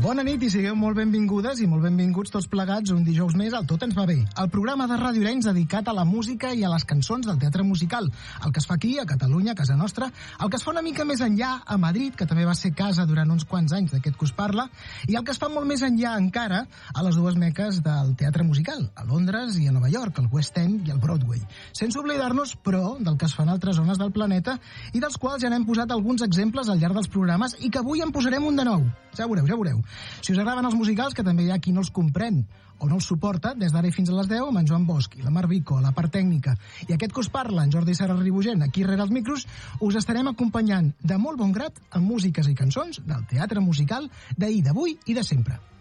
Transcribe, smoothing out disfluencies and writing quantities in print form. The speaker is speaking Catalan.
Bona nit i sigueu molt benvingudes i molt benvinguts tots plegats un dijous més al Tot ens va bé, el programa de Ràdio Arenys dedicat a la música i a les cançons del teatre musical, el que es fa aquí, a Catalunya, a casa nostra, el que es fa una mica més enllà, a Madrid, que també va ser casa durant uns quants anys d'aquest que us parla, i el que es fa molt més enllà encara a les dues meques del teatre musical, a Londres i a Nova York, el West End i el Broadway. Sense oblidar-nos, però, del que es fa en altres zones del planeta i dels quals ja n'hem posat alguns exemples al llarg dels programes i que avui en posarem un de nou. Ja veureu, ja veureu. Si us agraden els musicals, que també hi ha qui no els comprèn o no els suporta, des d'ara i fins a les 10, amb en Joan Bosch i la Mar Vico, a la part tècnica, i aquest que us parla, en Jordi Serra Ribugent, aquí rere els micros, us estarem acompanyant de molt bon grat amb músiques i cançons del teatre musical d'ahir, d'avui i de sempre.